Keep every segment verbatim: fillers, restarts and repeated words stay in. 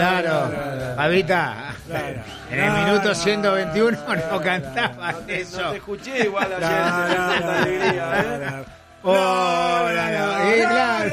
Claro, Pavita, claro. En el minuto ciento veintiuno no cantaba no te, eso. No te escuché igual ayer. No, no, no, alegría, ¿eh? Oh, no, no. Y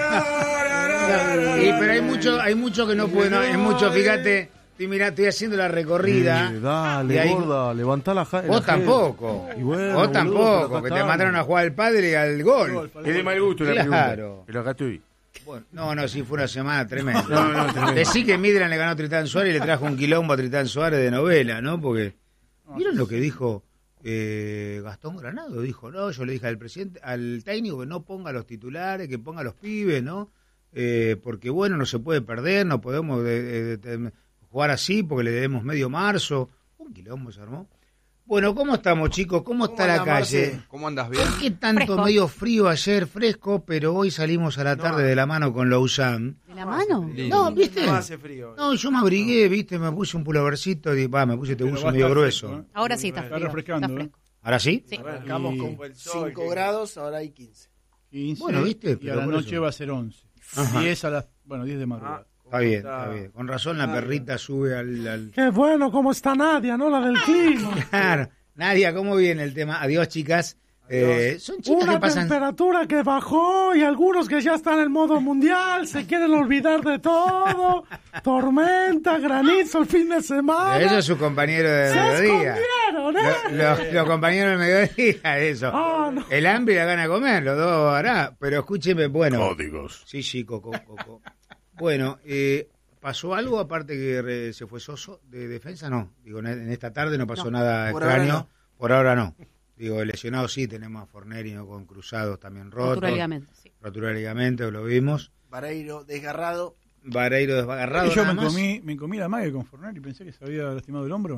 claro. Y pero hay mucho, hay mucho que no puede, no, es mucho, fíjate. Y mira, estoy haciendo la recorrida. Sí, dale, ahí, gorda, levantá la ja- Vos la tampoco. Y bueno, vos boludo, tampoco, que te estamos. mataron a jugar al padre y al gol. Es de mal gusto la Claro. pregunta. Pero acá estoy. Bueno, no, no, sí fue una semana tremenda. No, no, tremendo. Decí que Midland le ganó a Tritán Suárez y le trajo un quilombo a Tritán Suárez de novela, ¿no? Porque, ¿vieron lo que dijo eh, Gastón Granado? Dijo, no, yo le dije al presidente, al técnico que no ponga los titulares, que ponga los pibes, ¿no? Eh, porque, bueno, no se puede perder, no podemos de, de, de, jugar así porque le debemos medio marzo. Un quilombo se armó. Bueno, ¿cómo estamos, chicos? ¿Cómo, ¿Cómo está la calle? Marce? ¿Cómo andas bien? ¿Por qué tanto Fresco. medio frío ayer, fresco, pero hoy salimos a la tarde No. de la mano con Lausanne? ¿De la mano? No, ¿viste? No hace frío. No, yo me abrigué, ¿viste? Me puse un pulovercito y va, me puse este buzo medio grueso. Fresco, ¿eh? Ahora sí está Está frío. refrescando, Está fresco. ¿Ahora sí? Sí. Arrancamos Y con el sol. cinco que- grados, ahora hay quince. quince, Bueno, ¿viste? Y Pero a la por noche eso. va a ser once. Ajá. diez a las, bueno, diez de madrugada. Ah, Está bien, está bien. Con razón la perrita sube al... al... Qué bueno, ¿cómo está Nadia, no? La del clima. Claro. Nadia, ¿cómo viene el tema? Adiós, chicas. Eh, son chicas Una que pasan... temperatura que bajó y algunos que ya están en modo mundial se quieren olvidar de todo. Tormenta, granizo el fin de semana. Eso es su compañero de Se mediodía. escondieron, ¿eh? Los lo, lo compañeros del mediodía, eso. Ah, no. El hambre y la gana de comer, los dos hará. Pero escúcheme, bueno... Códigos. Sí, sí, Coco, Coco. Bueno, eh, ¿pasó algo aparte que re- se fue Soso de defensa? No, digo, en, en esta tarde no pasó No. nada Por extraño. ahora no. Por ahora no. Digo, lesionados sí, tenemos a Forneri, ¿no? Con cruzados también rotos. Rotura de ligamento, sí. Rotura de ligamento, lo vimos. Vareiro desgarrado. Vareiro desgarrado. Y yo nada me más, comí, me comí la mague con Fornari y pensé que se había lastimado el hombro.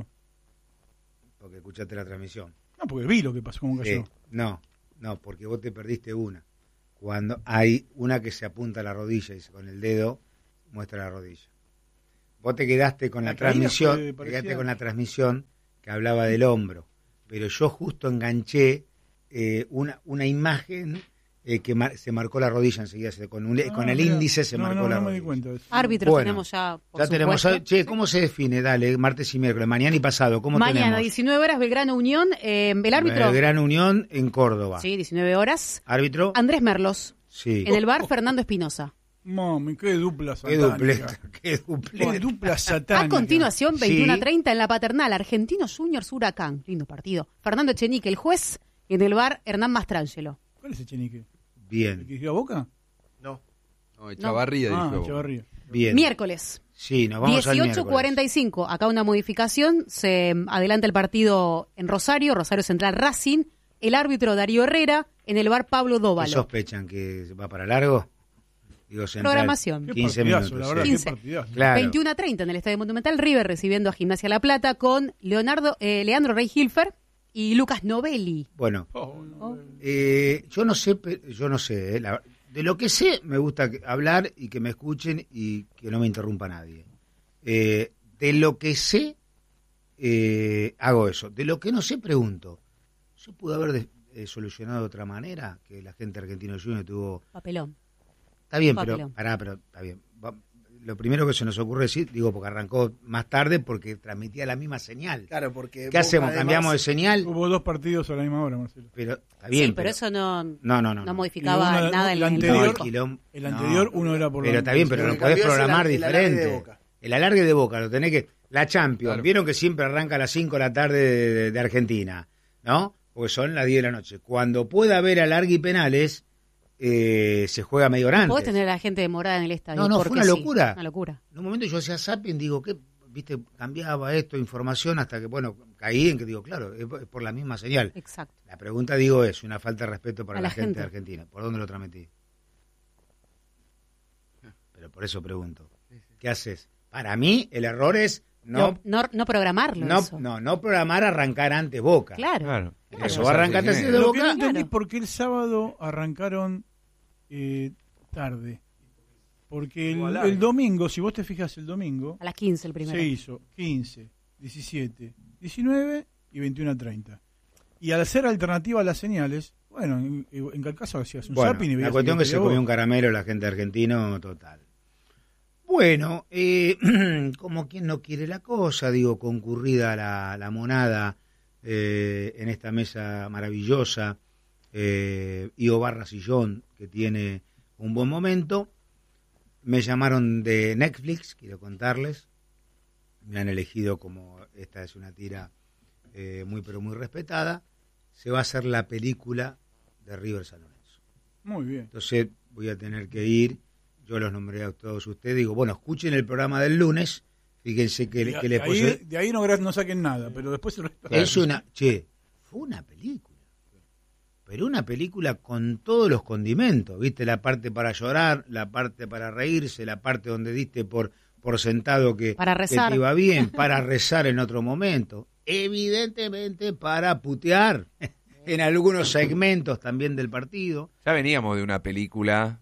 Porque escuchaste la transmisión. No, porque vi lo que pasó, cómo Sí, cayó. no, no, porque vos te perdiste una. Cuando hay una que se apunta a la rodilla y con el dedo muestra la rodilla. Vos te quedaste con la, La caída transmisión, fue te parecida. quedaste con la transmisión que hablaba del hombro, pero yo justo enganché eh, una una imagen eh, que mar- se marcó la rodilla enseguida, se- con, un, Ah, con el mirá. índice se no, marcó no, la no me rodilla. di cuenta de eso. Árbitros Bueno, tenemos ya, por Ya tenemos, supuesto. che, ¿cómo se define? Dale, martes y miércoles, mañana y pasado, ¿cómo Mañana, tenemos? diecinueve horas, Belgrano Unión. Eh, el árbitro. Gran Unión en Córdoba. Sí, diecinueve horas. Árbitro, Andrés Merlos. sí. En el bar, Fernando Espinosa. Mami, qué dupla Qué satánica. dupleta, qué Qué dupleta. dupla satánica. A continuación, Sí. veintiuno a treinta en la Paternal, Argentinos Juniors Huracán. Lindo partido. Fernando Echenique, el juez. Y en el bar, Hernán Mastrangelo. ¿Cuál es Echenique? ¿El Bien, que dirigió a Boca? No. No, Chavarría Ah, dirigió. Chavarría. bien. Miércoles. Sí, nos vamos al dieciocho miércoles. cuarenta y cinco. Acá una modificación. Se adelanta el partido en Rosario, Rosario Central Racing. El árbitro Darío Herrera. En el bar Pablo ¿Qué Dóvalo. sospechan? ¿Que va para largo? Digo, central. Programación. Qué quince partidazo, minutos. la verdad, sí. quince. qué partidazo. Claro. veintiuno a treinta en el Estadio Monumental. River recibiendo a Gimnasia La Plata con Leonardo, eh, Leandro Rey Hilfer y Lucas Novelli. Bueno, Oh, Oh. eh, yo no sé, pe- yo no sé, eh, la- de lo que sé me gusta que- hablar y que me escuchen y que no me interrumpa nadie. Eh, de lo que sé, eh, hago eso. De lo que no sé, pregunto. ¿Se pudo haber de- eh, solucionado de otra manera? Que la gente argentina Junior tuvo... Papelón. Está bien, Papelón. pero pará, pero está bien. Va- Lo primero que se nos ocurre decir, digo, porque arrancó más tarde porque transmitía la misma señal. Claro, porque. ¿Qué Boca, hacemos? además, ¿Cambiamos de señal? Hubo dos partidos a la misma hora, Marcelo. Pero está bien. Sí, pero, eso no, No, no, no. no no. modificaba Y uno- nada en el el anterior- juego. quilom- El no. anterior, uno era por Pero la- está bien, pero Lo lo que podés cambió es el programar al- el alargue de diferente. Boca. El alargue de Boca, lo tenés que... La Champions, Claro. vieron que siempre arranca a las cinco de la tarde de, de- de Argentina, ¿no? Porque son las diez de la noche. Cuando pueda haber alargue y penales, eh, se juega medio hora antes. Podés tener a la gente demorada en el estadio. No, no, fue porque una sí, locura. Una locura. En un momento yo hacía zapping, digo, ¿qué? Viste, cambiaba esto, información, hasta que, bueno, caí en que digo, claro, es por es por la misma señal. Exacto. La pregunta, digo, es una falta de respeto para A la, la gente gente. de Argentina. ¿Por dónde lo transmití? Pero por eso pregunto. ¿Qué haces? Para mí, el error es no, No, no, no programarlo. no, eso. no, no programar arrancar antes Boca. Claro. Claro. Eso va a arrancar antes de Lo que no Boca. entendí Claro. por qué el sábado arrancaron eh, tarde. Porque el, Hubo alargue. el domingo, si vos te fijas el domingo, A las quince el primero. se hizo quince, diecisiete, diecinueve y veintiuno a treinta. Y al ser alternativa a las señales, bueno, en, en cada caso hacías un Bueno, zapping y la veías cuestión el que se vos. comió un caramelo la gente argentina total. Bueno, eh, como quien no quiere la cosa, digo, concurrida la, la monada eh, en esta mesa maravillosa, eh, Io Barra Sillón, que tiene un buen momento. Me llamaron de Netflix, quiero contarles. Me han elegido como esta es una tira eh, muy pero muy respetada. Se va a hacer la película de River San Lorenzo. Muy bien. Entonces voy a tener que ir. Yo los nombré a todos ustedes. Digo, bueno, escuchen el programa del lunes. Fíjense que, De, que les de puse. ahí, de ahí no, gra- no saquen nada, pero después el resto. Es una. Che, fue una película. Pero una película con todos los condimentos. ¿Viste? La parte para llorar, la parte para reírse, la parte donde diste por, por sentado que, Para que rezar. te iba bien, para rezar en otro momento. Evidentemente para putear en algunos segmentos también del partido. Ya veníamos de una película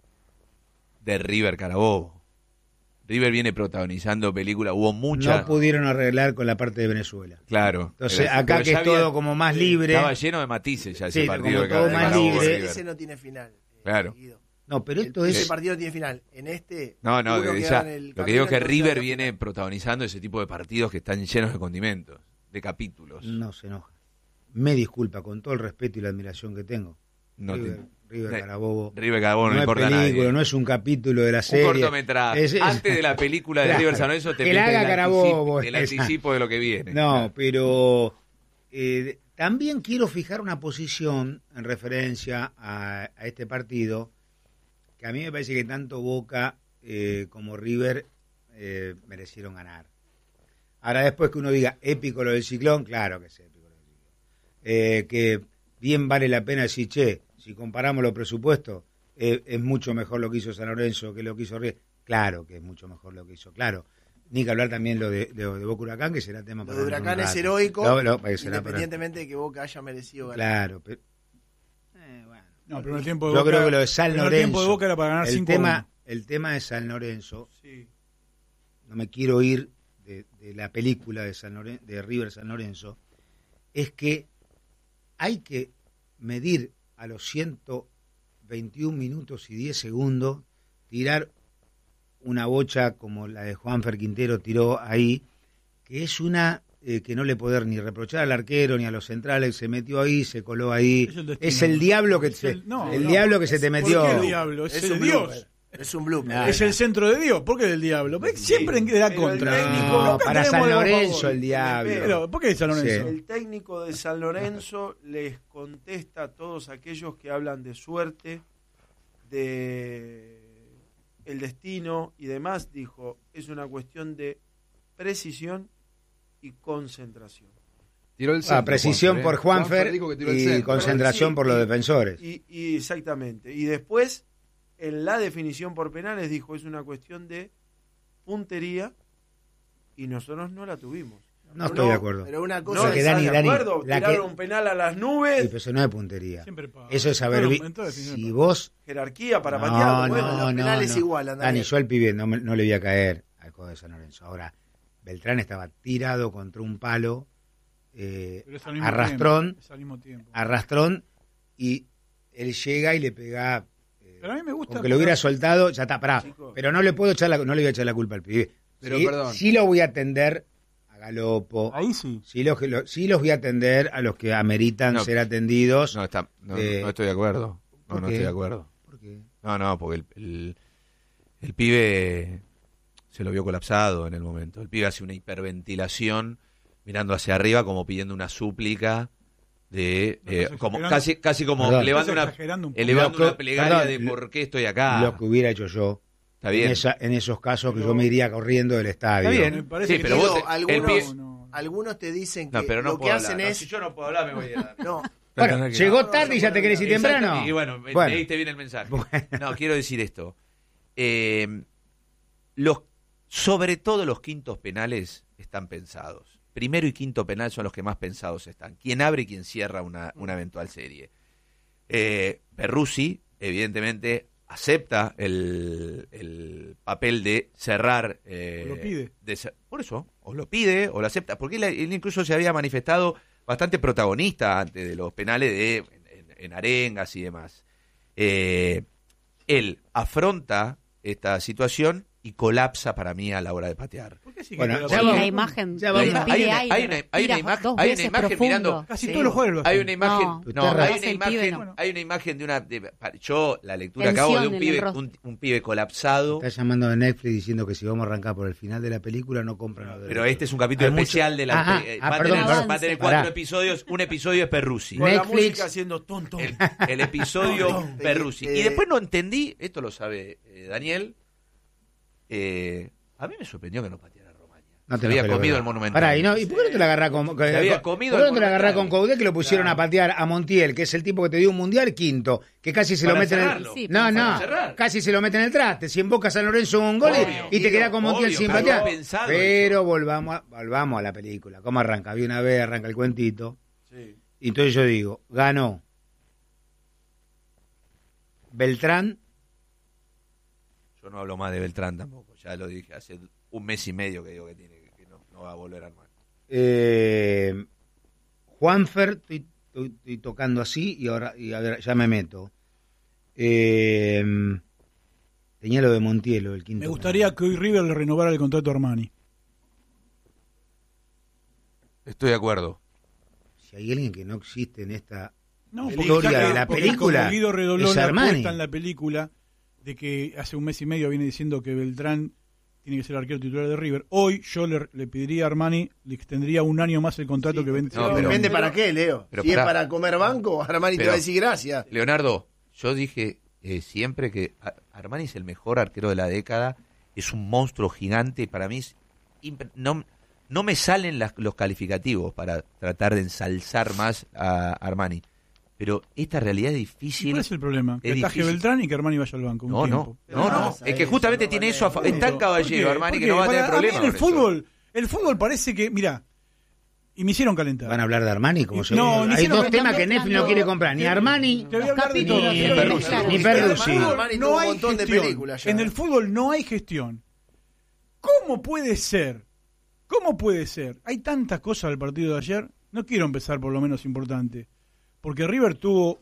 de River Carabobo. River viene protagonizando películas, hubo muchas. No pudieron arreglar con la parte de Venezuela. Claro. Entonces, Pero- acá pero que ya es todo había- como más libre. Estaba lleno de matices ya ese Sí, partido como de todo Cara- de más Carabobo libre. River. Ese no tiene final. eh, Claro. Guido. No, pero El- esto Ese es. partido no tiene final. En este. No, no, uno de- queda ya, en el lo que digo es que campeonato, River otro viene final. protagonizando ese tipo de partidos que están llenos de condimentos, de capítulos. No se enoja. Me disculpa, con todo el respeto y la admiración que tengo. No River, te- River Eh, Carabobo. River Carabobo no, no le es importa a película, nadie. no es un capítulo de la Un serie. cortometraje. Es- es- Antes de la película de Claro. River San Lorenzo te Que la mete haga el Carabobo, anticipo, el esa. anticipo de lo que viene. No, Claro. pero eh, también quiero fijar una posición en referencia a, a este partido, que a mí me parece que tanto Boca eh, como River eh, merecieron ganar. Ahora después que uno diga épico lo del Ciclón, claro que es épico lo del Ciclón. Eh, que bien vale la pena decir, che, si comparamos los presupuestos, eh, es mucho mejor lo que hizo San Lorenzo que lo que hizo River. Claro que es mucho mejor lo que hizo, claro. Ni que hablar también lo de, de, de Boca Huracán, que será tema Lo para de otro Huracán es rato. heroico, No, no, pues será para- independientemente de que Boca haya merecido ganar. Claro, pero... eh, bueno. No, el primer tiempo de Yo Boca, creo que lo de San el primer Lorenzo... tiempo de Boca era para ganar el cinco tema, uno. el tema de San Lorenzo, Sí. no me quiero ir de, de la película de, San Loren- de River San Lorenzo, es que hay que medir a los ciento veintiún minutos y diez segundos, tirar una bocha como la de Juanfer Quintero tiró ahí, que es una eh, que no le poder ni reprochar al arquero ni a los centrales, se metió ahí, se coló ahí, Es el destino. es el diablo que Es se, el- no, el no, diablo que se te ¿Por metió. qué el diablo? Es, Es el un Dios. blooper. Es un blooper. Nah. Es el centro de Dios. ¿Por qué del diablo? Porque siempre de la Pero contra. el técnico- No, Nunca para tenemos San algo a Lorenzo favor. el diablo. Pero, ¿por qué San Lorenzo? Sí. El técnico de San Lorenzo les contesta a todos aquellos que hablan de suerte, de el destino y demás, dijo, es una cuestión de precisión y concentración. Tiró el Ah, centro, precisión Juanfer, por ¿eh? Juanfer dijo que tiró el y centro. concentración Sí, por los y- defensores. Y, y exactamente. Y después, en la definición por penales, dijo, es una cuestión de puntería y nosotros no la tuvimos. No estoy de acuerdo. Pero una No, cosa que es- ¿estás Dani- de Dani, acuerdo? la Tiraron que- un penal a las Sí, nubes, pero eso no es puntería. Siempre pasa. Eso es haber Bueno, visto. en toda definición Si pasa. vos. jerarquía para No, patearlo. no, bueno. los no, penales no. igual, Andrés. Dani, yo al pibe no, me- no le voy a caer al codo de San Lorenzo. Ahora, Beltrán estaba tirado contra un palo, eh, Pero es al mismo arrastrón, tiempo, es al mismo tiempo. arrastrón, y él llega y le pega. eh, Pero a mí me gusta. Porque lo hubiera soltado, ya está, pará. Chicos. Pero no le puedo echar la, no le voy a echar la culpa al pibe. Pero, sí, perdón. sí lo voy a atender a Galopo. Ahí sí. Sí los, que lo- sí los voy a atender a los que ameritan No. ser atendidos. No, está, no, Eh, no estoy de acuerdo. No, ¿por no qué? estoy de acuerdo. Porque No, no, porque el, el, el pibe se lo vio colapsado en el momento. El pibe hace una hiperventilación mirando hacia arriba como pidiendo una súplica de No, eh, estás como exagerando. casi casi como Perdón. elevando Estás una exagerando un poco. elevando Lo que- una plegaria perdón, de lo- por qué estoy acá. lo que hubiera hecho yo Está bien. en, esa, en esos casos que Pero- yo me iría corriendo del estadio. Está bien. Me parece Sí, que pero Guido, vos te- el algunos, pibe- No, no. algunos te dicen que No, pero no lo que puedo hacen hablar. No, es... si yo no puedo hablar, me voy a ir. No, Bueno, Tenés que- llegó No, tarde no y se ya te puede querés ir Exacto, temprano. Y bueno, me, Bueno. me diste bien el mensaje. Bueno. No, quiero decir esto. Eh, los, sobre todo los quintos penales están pensados. Primero y quinto penal son los que más pensados están. Quien abre y quien cierra una, una eventual serie. Eh, Perruzzi, evidentemente, acepta el, el papel de cerrar. Eh, O lo pide. de cer- por eso, o lo pide o lo acepta. Porque él, él incluso se había manifestado bastante protagonista antes de los penales de, en, en arengas y demás. Eh, él afronta esta situación y colapsa para mí a la hora de patear. ¿Por qué sí que Bueno, te lo- ya Sí, vamos- la imagen ya del vamos. Hay pibe una- aire, hay una- hay una tira imagen- dos hay una veces imagen profundo. mirando- Casi Sí. todos los jugadores lo Hay hacen. una imagen, No, no, usted hay hace una el pibe, imagen, no. hay una imagen de una de- yo la lectura que Tensión hago de un en el pibe, rostro. un, un pibe colapsado. Está llamando de Netflix diciendo que si vamos a arrancar por el final de la película no compran los Pero derechos. este es un capítulo Hay mucho- especial de la Ajá. eh, Ah, va, a perdón, tener, perdón. va a tener cuatro Pará. episodios, un episodio es Perrusi. Con la Netflix. música haciendo tonto. El, el episodio No, no. Perrusi. Eh, Y después no entendí, esto lo sabe eh, Daniel, eh, a mí me sorprendió que no pateara a Romaña. No Se te había enojes, comido Lola. el Monumental. Pará, ¿y, no, ¿y por qué no te la agarrás con, con, Se había con- comido ¿por qué el no te la agarrás con Monumental? Coudet que lo pusieron a patear a Montiel, que es el tipo que te dio un mundial quinto, que casi se Para lo mete en el... cerrarlo. Sí, No, para no, cerrar. casi se lo mete en el traste. Si en Boca San Lorenzo un gol y- Obvio. y te queda con Montiel Obvio, sin pero patear. bien pensado Pero eso. volvamos a, volvamos a la película. ¿Cómo arranca? Había una vez, arranca el cuentito. Sí. Y entonces yo digo, ganó Beltrán. Yo no hablo más de Beltrán tampoco, ya lo dije hace un mes y medio que digo que tiene que no, no va a volver a armar. Eh, Juanfer, estoy, estoy- estoy tocando así y ahora y a ver, ya me meto. Eh, tenía lo de Montiel, el quinto. Me gustaría que hoy River le renovara el contrato a Armani. Estoy de acuerdo. Si hay alguien que no existe en esta No, La porque historia está- de la porque película como Guido es Redolón Armani. apuesta en la película de que hace un mes y medio viene diciendo que Beltrán tiene que ser arquero titular de River. Hoy yo le, le pediría a Armani, le extendría un año más el contrato Sí, que vence. no, pero- Depende para qué, Leo. pero si es pará. para comer banco, Armani te Pero- va a decir gracias. Leonardo, yo dije eh, siempre que a- Armani es el mejor arquero de la década, es un monstruo gigante, para mí es impre- no, no me salen las- los calificativos para tratar de ensalzar más a Armani, pero esta realidad es ¿Y difícil. ¿Cuál es el problema? Que Es ataje difícil. Beltrán y que Armani vaya al banco. un No, no, tiempo. no, no, pasa es que eso, justamente no tiene vale. eso a fa- es tan ¿Por caballero qué? Armani ¿Por que qué? no va a tener Para- a mí problemas. en el con eso. fútbol, el fútbol parece que, mira, y me hicieron calentar. van a hablar de Armani como Y- se no, ni hay siquiera dos me temas están que Netflix no mezclando. quiere comprar, ni Armani Te voy a hablar de Ni todo. Perrucci, Claro. ni En el Perrucci. fútbol Armani no tuvo un hay montón de gestión. películas ya. En el fútbol no hay gestión. ¿Cómo puede ser? ¿Cómo puede ser? Hay tantas cosas del partido de ayer. No quiero empezar por lo menos importante. Porque River tuvo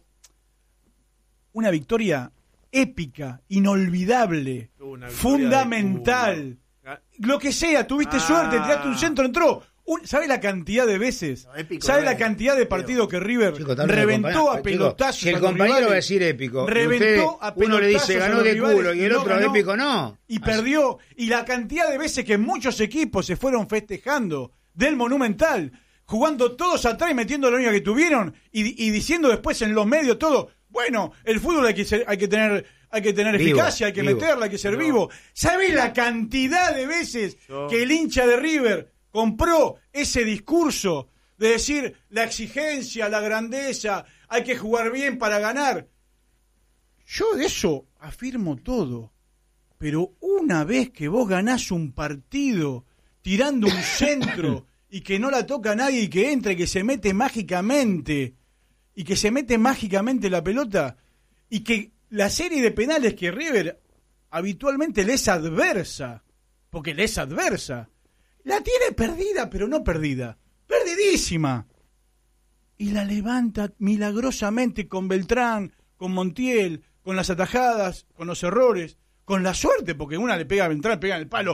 una victoria épica, inolvidable, Tuvo una victoria de fundamental. culo. Lo que sea, tuviste Ah. suerte, tiraste un centro, entró. Un, ¿Sabe la cantidad de veces? No, épico ¿Sabe no la es, cantidad de Leo. partidos que River Chico, está hablando de reventó compañero. a Chico, pelotazos? si el a los compañero rivales? va a decir épico, y Reventó usted, a uno le dice pelotazos a ganó los de rivales culo y el no otro ganó, épico no. Y Así. perdió. Y la cantidad de veces que muchos equipos se fueron festejando del Monumental, jugando todos atrás y metiendo la única que tuvieron y, y diciendo después en los medios todo, bueno, el fútbol hay que, ser- hay que tener, hay que tener Vivo, eficacia, hay que vivo. meterla, hay que ser No. vivo. ¿Sabe la cantidad de veces Yo- que el hincha de River compró ese discurso de decir la exigencia, la grandeza, hay que jugar bien para ganar? Yo de eso afirmo todo. Pero una vez que vos ganás un partido tirando un centro y que no la toca nadie y que entra y que se mete mágicamente y que se mete mágicamente la pelota y que la serie de penales que River habitualmente le es adversa, porque le es adversa, la tiene perdida, pero no perdida, perdidísima. Y la levanta milagrosamente con Beltrán, con Montiel, con las atajadas, con los errores, con la suerte, porque una le pega a Beltrán, pega en el palo,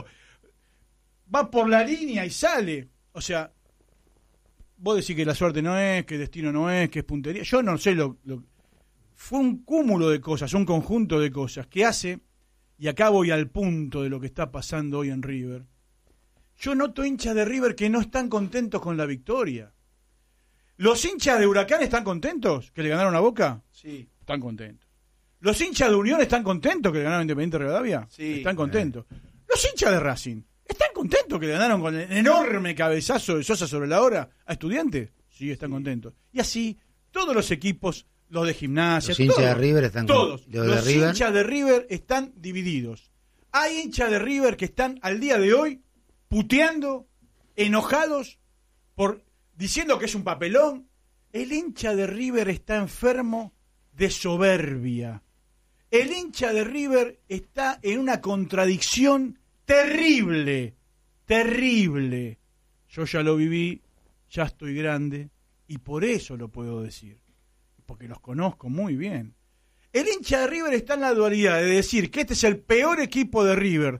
va por la línea y sale. O sea, vos decís que la suerte no es, que el destino no es, que es puntería. Yo no sé lo, lo... Fue un cúmulo de cosas, un conjunto de cosas que hace, y acá voy al punto de lo que está pasando hoy en River. Yo noto hinchas de River que no están contentos con la victoria. ¿Los hinchas de Huracán están contentos que le ganaron a Boca? Sí, Están contentos. ¿Los hinchas de Unión están contentos que le ganaron a Independiente Rivadavia? Sí. Están contentos. ¿Los hinchas de Racing están contentos que le ganaron con el enorme cabezazo de Sosa sobre la hora a Estudiantes? Sí, están contentos. Y así, todos los equipos, los de Gimnasia, Los hinchas todos, de River están con- todos. los de Los River. hinchas de River están divididos. Hay hinchas de River que están al día de hoy puteando, enojados, por diciendo que es un papelón. El hincha de River está enfermo de soberbia. El hincha de River está en una contradicción terrible, terrible. Yo ya lo viví, ya estoy grande, y por eso lo puedo decir, porque los conozco muy bien. El hincha de River está en la dualidad de decir que este es el peor equipo de River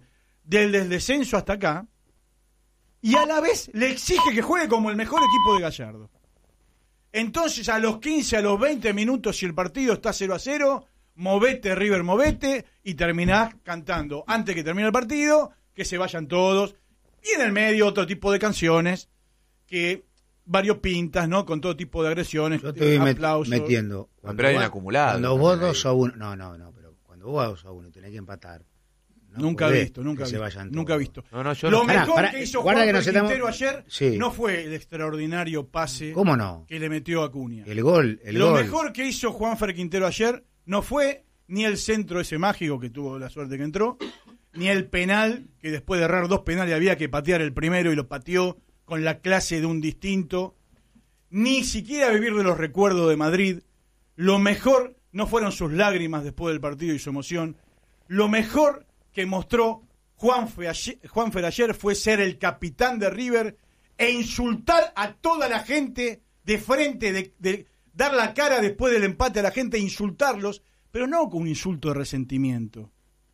del descenso hasta acá, y a la vez le exige que juegue como el mejor equipo de Gallardo. Entonces, a los quince, a los veinte minutos, si el partido está cero a cero, movete, River, movete, y terminás cantando, antes que termine el partido, que se vayan todos, y en el medio otro tipo de canciones, que variopintas, ¿no? Con todo tipo de agresiones, Yo te voy aplausos. met- metiendo. Pero hay un acumulado Cuando vos también dos a uno, no, no, no, pero cuando vos dos a uno y tenés que empatar, no Nunca he podés visto, nunca que he se visto, vayan nunca he todos. visto. No, no, yo Lo no. mejor Pará, pará, que hizo guarda Juan que nos estamos- Quintero ayer Sí. no fue el extraordinario pase ¿Cómo no? que le metió a Acuña. El gol, el Lo gol. mejor que hizo Juanfer Quintero ayer no fue ni el centro ese mágico que tuvo la suerte que entró, ni el penal, que después de errar dos penales había que patear el primero y lo pateó con la clase de un distinto, ni siquiera vivir de los recuerdos de Madrid. Lo mejor no fueron sus lágrimas después del partido y su emoción. Lo mejor que mostró Juanfer ayer, Juanfer ayer fue ser el capitán de River e insultar a toda la gente de frente, de, de dar la cara después del empate a la gente e insultarlos, pero no con un insulto de resentimiento.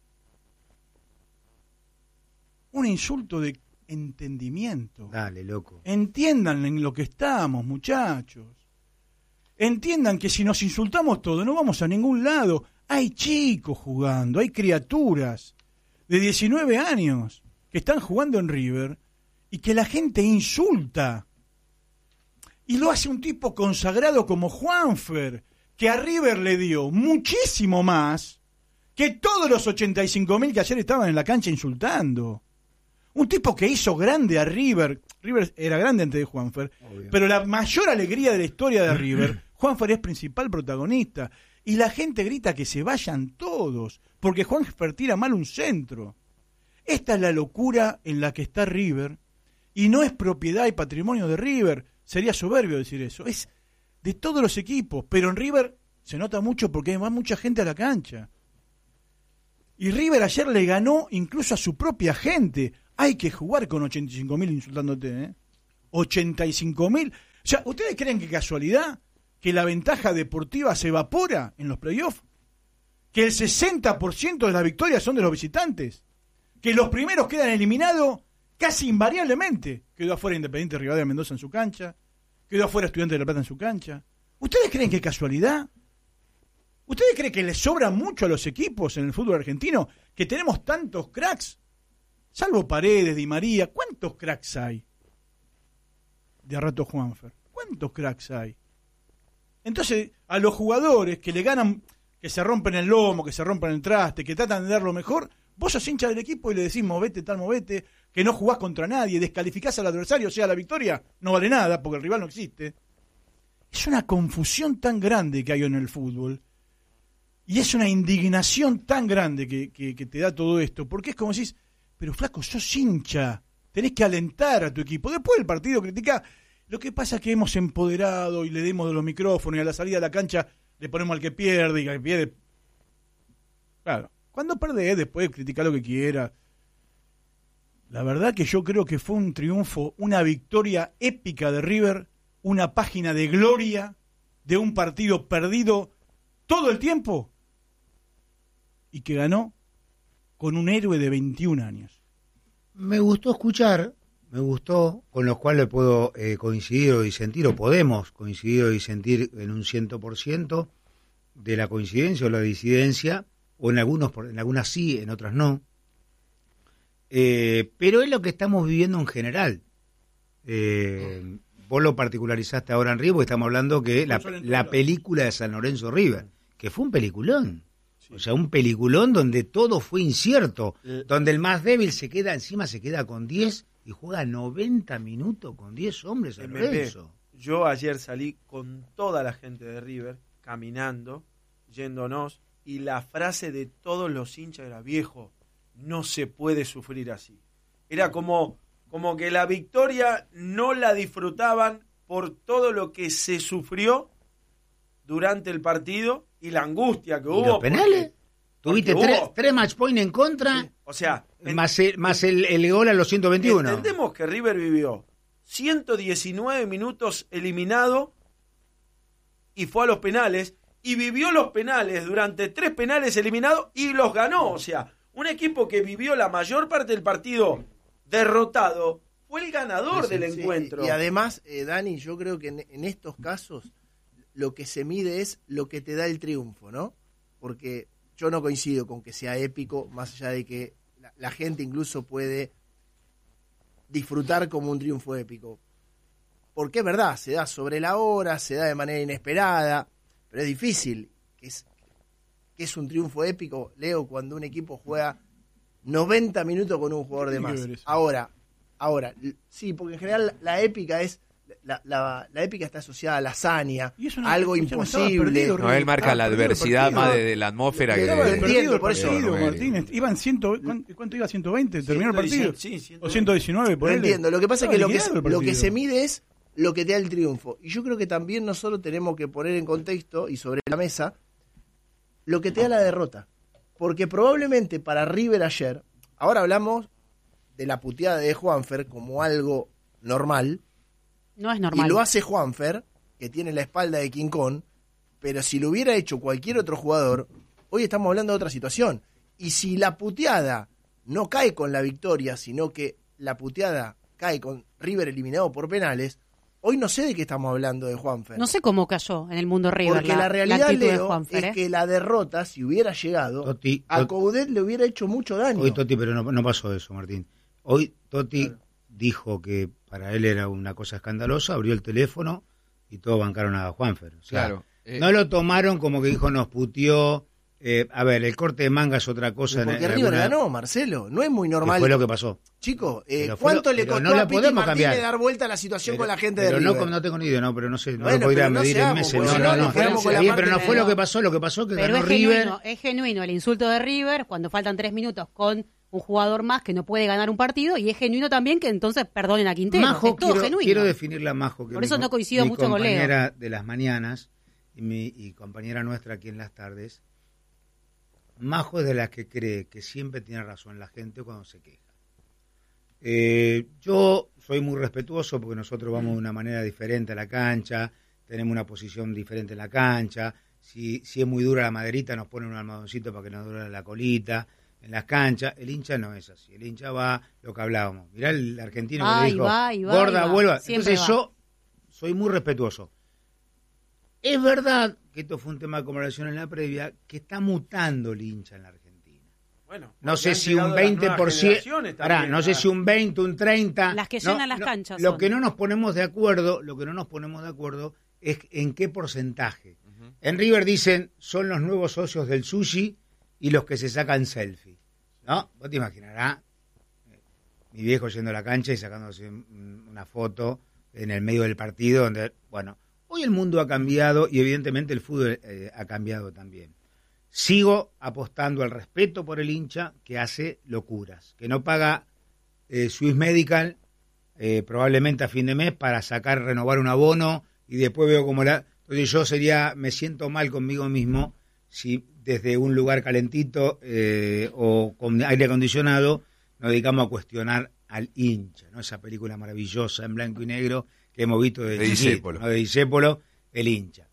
Un insulto de entendimiento. Dale, loco. Entiendan en lo que estamos, muchachos. Entiendan que si nos insultamos todos no vamos a ningún lado. Hay chicos jugando, hay criaturas de diecinueve años que están jugando en River y que la gente insulta. Y lo hace un tipo consagrado como Juanfer, que a River le dio muchísimo más que todos los ochenta y cinco mil que ayer estaban en la cancha insultando. Un tipo que hizo grande a River. River era grande antes de Juanfer, Obvio. pero la mayor alegría de la historia de River, Juanfer es principal protagonista. Y la gente grita que se vayan todos, porque Juanfer tira mal un centro. Esta es la locura en la que está River, y no es propiedad y patrimonio de River. Sería soberbio decir eso. Es de todos los equipos, pero en River se nota mucho porque va mucha gente a la cancha. Y River ayer le ganó incluso a su propia gente. Hay que jugar con ochenta y cinco mil insultándote, ¿eh? ochenta y cinco mil. O sea, ¿ustedes creen que casualidad que la ventaja deportiva se evapora en los playoffs? ¿Que el sesenta por ciento de las victorias son de los visitantes? ¿Que los primeros quedan eliminados casi invariablemente? Quedó afuera Independiente Rivadavia de Mendoza en su cancha, quedó afuera Estudiantes de La Plata en su cancha. ¿Ustedes creen que es casualidad? ¿Ustedes creen que les sobra mucho a los equipos en el fútbol argentino que tenemos tantos cracks? Salvo Paredes, Di María, ¿cuántos cracks hay? De a rato Juanfer, ¿cuántos cracks hay? Entonces, a los jugadores que le ganan, que se rompen el lomo, que se rompen el traste, que tratan de dar lo mejor, vos sos hincha del equipo y le decís movete, tal, movete, que no jugás contra nadie, descalificás al adversario, o sea, la victoria no vale nada porque el rival no existe. Es una confusión tan grande que hay en el fútbol y es una indignación tan grande que, que, que te da todo esto, porque es como decís, pero flaco, sos hincha, tenés que alentar a tu equipo. Después del partido critica. Lo que pasa es que hemos empoderado y le demos de los micrófonos y a la salida de la cancha le ponemos al que pierde y al que pierde. Claro, cuando perdés después critica lo que quiera. La verdad que yo creo que fue un triunfo, una victoria épica de River, una página de gloria de un partido perdido todo el tiempo y que ganó con un héroe de veintiún años. Me gustó escuchar, me gustó, con los cuales puedo eh, coincidir o disentir, o podemos coincidir o disentir en un ciento por ciento de la coincidencia o la disidencia, o en algunos, en algunas sí, en otras no. Eh, pero es lo que estamos viviendo en general. Eh, vos lo particularizaste ahora en River, porque estamos hablando que la, la película de San Lorenzo River, que fue un peliculón. O sea, un peliculón donde todo fue incierto, Eh. donde el más débil se queda, encima se queda con diez y juega noventa minutos con diez hombres a M P, Lorenzo. yo ayer salí con toda la gente de River, caminando, yéndonos, y la frase de todos los hinchas era, viejo, no se puede sufrir así. Era como, como que la victoria no la disfrutaban por todo lo que se sufrió durante el partido y la angustia que ¿Y hubo. los penales? porque- Tuviste porque tres, hubo- tres match point en contra, Sí, o sea, en- más, el, más el, el gol a los ciento veintiuno. entendemos que River vivió ciento diecinueve minutos eliminado y fue a los penales y vivió los penales durante tres penales eliminados y los ganó. O sea, Un equipo que vivió la mayor parte del partido derrotado fue el ganador Sí, del sí, encuentro. Y además, eh, Dani, yo creo que en, en estos casos lo que se mide es lo que te da el triunfo, ¿no? Porque yo no coincido con que sea épico, más allá de que la, la gente incluso puede disfrutar como un triunfo épico. Porque es verdad, se da sobre la hora, se da de manera inesperada, pero es difícil. Que es, que es un triunfo épico, Leo, cuando un equipo juega noventa minutos con un jugador de Tiene que más. ver eso. Ahora, ahora, l- sí, porque en general la, la épica es la, la, la épica está asociada a la hazaña, Y eso no- a algo eso no estaba imposible. perdido, No, él marca Ah, la perdido el adversidad partido. más de, de la atmósfera que Estaba de- perdido. Perdido el por eso. partido, No, no, Martínez. Iban ciento, ¿cuánto, cuánto iba? ¿ciento veinte? ¿Terminó el partido? Sí, ciento O ciento diecinueve, por No entiendo, lo que pasa es que lo que, Estaba liquidado el lo que partido. se mide es lo que te da el triunfo. Y yo creo que también nosotros tenemos que poner en contexto y sobre la mesa lo que te da la derrota. Porque probablemente para River ayer, ahora hablamos de la puteada de Juanfer como algo normal, No es normal. y lo hace Juanfer, que tiene la espalda de King Kong, pero si lo hubiera hecho cualquier otro jugador, hoy estamos hablando de otra situación. Y si la puteada no cae con la victoria, sino que la puteada cae con River eliminado por penales, hoy no sé de qué estamos hablando de Juanfer. No sé cómo cayó en el mundo River Porque la, realidad, actitud de Leo, Juanfer, es ¿eh? que la derrota, si hubiera llegado, Totti, a Tot- Coudet le hubiera hecho mucho daño. Hoy Totti, pero no, no pasó eso, Martín. Hoy Totti dijo que para él era una cosa escandalosa, abrió el teléfono y todos bancaron a Juanfer. O sea, Claro. Eh, no lo tomaron como que dijo nos puteó. Eh, a ver, el corte de manga es otra cosa. en- Porque en River alguna- ganó, Marcelo. No es muy que normal. fue lo que pasó. Chicos, eh, Pero fue ¿cuánto lo- le pero costó no la a Piti podemos Martínez cambiar. dar vuelta a la situación Pero- con la gente de pero River? no, no tengo ni idea, no, pero no sé, no Bueno, lo podría pero no medir en seamos, meses. pues, No, si no, no, no. nos quedamos con la Bien, parte pero no fue de- lo que pasó, lo que pasó que Pero ganó es River. genuino, es genuino el insulto de River cuando faltan tres minutos con un jugador más que no puede ganar un partido, y es genuino también que entonces perdonen a Quintero. Majo, es todo quiero, genuino. quiero definirla a Majo, que Por mi eso co- no coincido mi mucho con Leo. compañera de las mañanas y, mi, y compañera nuestra aquí en las tardes. Majo es de las que cree que siempre tiene razón la gente cuando se queja. Eh, yo soy muy respetuoso porque nosotros vamos de una manera diferente a la cancha, tenemos una posición diferente en la cancha. Si, si es muy dura la maderita, nos ponen un almohadoncito para que nos duele la colita. En las canchas, el hincha no es así. El hincha va, lo que hablábamos. Mirá el argentino Va que y le dijo, va y va gorda, y va. vuelva. Siempre Entonces va. yo soy muy respetuoso. Es verdad que esto fue un tema de conversación en la previa, que está mutando el hincha en la Argentina. Bueno, No porque sé han si llegado un las veinte nuevas por ciento, generaciones pará, también, no sé ah. si un veinte, un treinta. Las que no, llenan las no, canchas Lo son. que no nos ponemos de acuerdo, lo que no nos ponemos de acuerdo es en qué porcentaje. En River dicen, son los nuevos socios del sushi y los que se sacan selfie. ¿No? Vos te imaginarás, eh, mi viejo yendo a la cancha y sacándose un- una foto en el medio del partido, donde, bueno, hoy el mundo ha cambiado y evidentemente el fútbol eh, ha cambiado también. Sigo apostando al respeto por el hincha que hace locuras, que no paga eh, Swiss Medical eh, probablemente a fin de mes para sacar, renovar un abono y después veo como la... Entonces yo sería, me siento mal conmigo mismo si desde un lugar calentito eh, o con aire acondicionado nos dedicamos a cuestionar al hincha, ¿no? Esa película maravillosa en blanco y negro que hemos visto de, De chiquito, Discépolo. ¿no? De Discépolo, el hincha.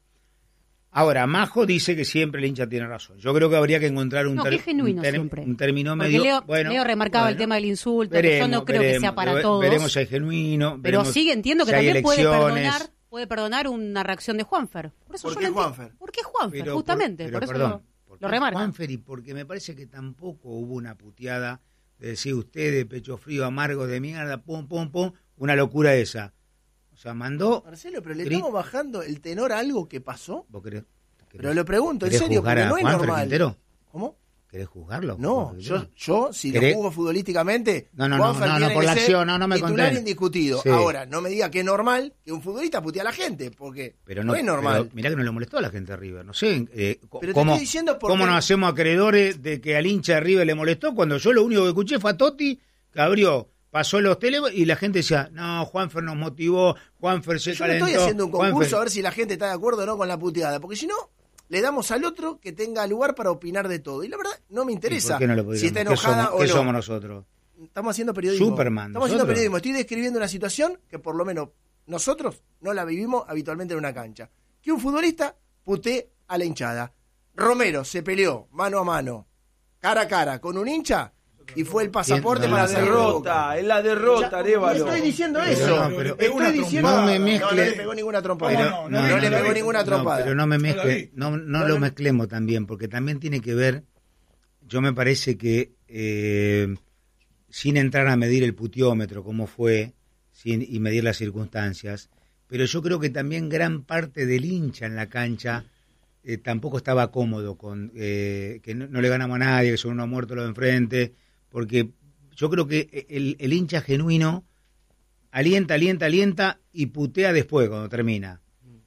Ahora, Majo dice que siempre el hincha tiene razón. Yo creo que habría que encontrar un, No, ter- que es genuino un, ter- siempre. un término Porque medio... Leo, bueno, Leo remarcaba el bueno, tema del insulto, que yo no creo que sea para ve- todos. Veremos si hay genuino. Pero veremos sí entiendo que si hay también puede elecciones. perdonar, puede perdonar una reacción de Juanfer. Por, eso ¿Por yo qué lo entiendo. Juanfer? ¿Por qué Juanfer? Pero Justamente, por, por, pero eso perdón, lo, ¿por lo qué remarca. Juanfer? Y porque me parece que tampoco hubo una puteada de decir usted de pecho frío, amargo, de mierda, pum, pum, pum, una locura esa. O sea, mandó... Marcelo, pero le Gri- estamos bajando el tenor a algo que pasó. ¿Vos querés, Pero lo pregunto, en querés serio, juzgar porque a no es Juanfer normal. Quintero? ¿Cómo? ¿Querés juzgarlo? No, Juanfer yo, Quintero? yo si lo ¿Querés? juzgo futbolísticamente, No, no, no, Juanfer no, no, tiene por que la ser acción, no, no me titular contés. indiscutido. Sí. Ahora, no me diga que es normal que un futbolista putee a la gente, porque Pero no, no, es normal. pero mirá que no le molestó a la gente de River. No sé eh, co- Pero te cómo, estoy diciendo porque- cómo nos hacemos acreedores de que al hincha de River le molestó cuando yo lo único que escuché fue a Totti, que abrió, pasó los teléfonos y la gente decía, no, Juanfer nos motivó, Juanfer se Yo no calentó. estoy haciendo un concurso Juanfer- a ver si la gente está de acuerdo o no con la puteada, porque si no, le damos al otro que tenga lugar para opinar de todo. Y la verdad, no me ¿Y interesa por qué no lo podríamos? si está ¿Qué enojada somos, o qué no. somos nosotros? Estamos haciendo periodismo. Superman, Estamos haciendo nosotros. periodismo. Estoy describiendo una situación que por lo menos nosotros no la vivimos habitualmente en una cancha. Que un futbolista putee a la hinchada. Romero se peleó mano a mano cara a cara con un hincha y fue el pasaporte No, para la no, salir de Boca. derrota, es la derrota, Ya, Arévalo. Estoy diciendo Pero eso. no, pero- estoy una diciendo trompada. no, No me no mezcle. le pegó ninguna trompada. ¿Cómo No, no? no, No, le no, pegó no, ninguna No, trompada. pero no me No la mezcle, vi. no, no No lo la- mezclemos también, porque también tiene que ver, yo me parece que eh, sin entrar a medir el putiómetro, cómo fue, sin, y medir las circunstancias, pero yo creo que también gran parte del hincha en la cancha eh, tampoco estaba cómodo con eh, que no, no le ganamos a nadie, que son unos muertos los de enfrente, porque yo creo que el, el hincha genuino alienta, alienta, alienta y putea después cuando termina.